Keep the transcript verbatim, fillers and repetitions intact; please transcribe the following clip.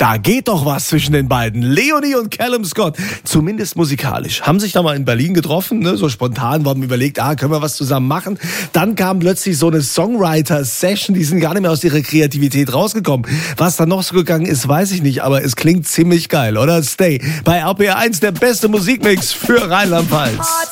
Da geht doch was zwischen den beiden. Leonie und Callum Scott. Zumindest musikalisch. Haben sich da mal in Berlin getroffen, ne? So spontan, haben überlegt, ah, können wir was zusammen machen. Dann kam plötzlich so eine Songwriter-Session, die sind gar nicht mehr aus ihrer Kreativität rausgekommen. Was da noch so gegangen ist, weiß ich nicht, aber es klingt ziemlich geil, oder? Stay bei R P R eins, der beste Musikmix für Rheinland-Pfalz.